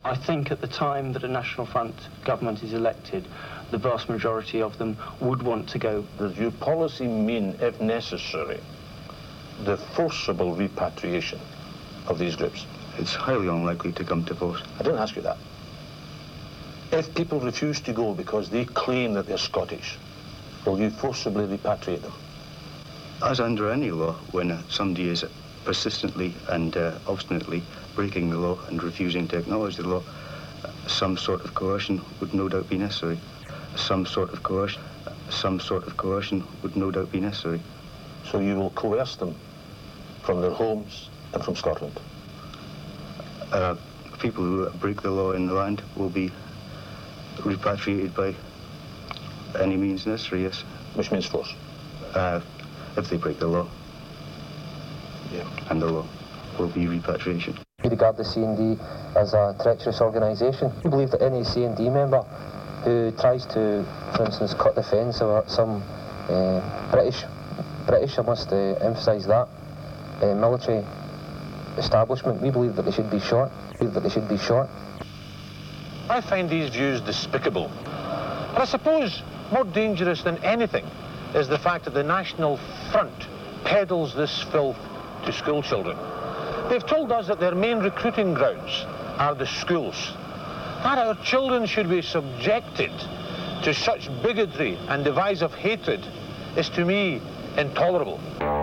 I think at the time that a National Front government is elected, the vast majority of them would want to go. Does your policy mean, if necessary, the forcible repatriation of these groups? It's highly unlikely to come to vote. I didn't ask you that. If people refuse to go because they claim that they're Scottish, will you forcibly repatriate them? As under any law, when somebody is persistently and obstinately breaking the law and refusing to acknowledge the law, some sort of coercion would no doubt be necessary. Some sort of coercion would no doubt be necessary. So you will coerce them from their homes and from Scotland? People who break the law in the land will be repatriated by any means necessary, yes. Which means force? If they break the law. Yeah. And the law will be repatriation. We regard the CND as a treacherous organisation. We believe that any CND member who tries to, for instance, cut the fence about some British, I must emphasise that, military establishment, we believe that they should be shot. I find these views despicable. But I suppose more dangerous than anything is the fact that the National Front peddles this filth to school children. They've told us that their main recruiting grounds are the schools. That our children should be subjected to such bigotry and divisive hatred is to me intolerable.